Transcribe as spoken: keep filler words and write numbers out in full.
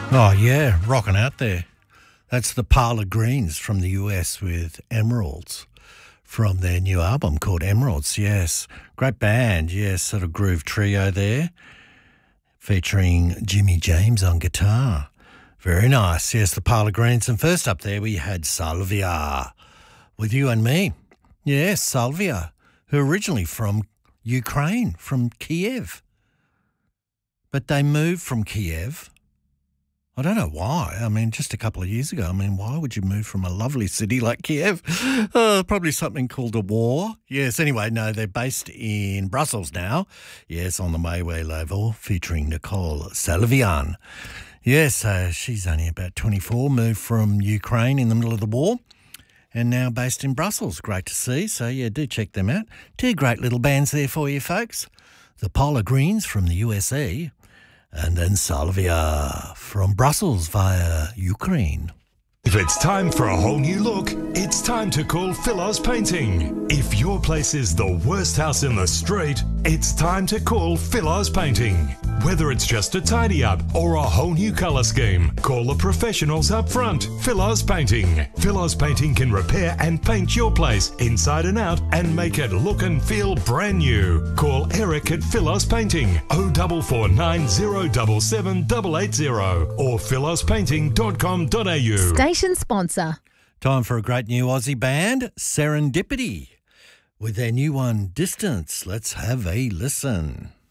Oh, yeah, rocking out there. That's the Parlor Greens from the U S with Emeralds from their new album called Emeralds, yes. Great band, yes, sort of groove trio there featuring Jimmy James on guitar. Very nice, yes, the Parlor Greens. And first up there we had Salvia with You and Me. Yes, Salvia, who are originally from Ukraine, from Kiev. But they moved from Kiev. I don't know why. I mean, just a couple of years ago. I mean, why would you move from a lovely city like Kiev? Uh, probably something called a war. Yes, anyway, no, they're based in Brussels now. Yes, on the Mayway level, featuring Nicole Salvian. Yes, uh, she's only about twenty-four, moved from Ukraine in the middle of the war, and now based in Brussels. Great to see. So, yeah, do check them out. Two great little bands there for you, folks. The Parlor Greens from the U S A. And then Salvia from Brussels via Ukraine. If it's time for a whole new look, it's time to call Philos Painting. If your place is the worst house in the street, it's time to call Philos Painting. Whether it's just a tidy up or a whole new colour scheme, call the professionals up front. Philos Painting. Philos Painting can repair and paint your place inside and out and make it look and feel brand new. Call Eric at Philos Painting oh four four nine zero seven seven eight eight zero or philos painting dot com dot a u. Station sponsor. Time for a great new Aussie band, Serendipity, with their new one, Distance. Let's have a listen.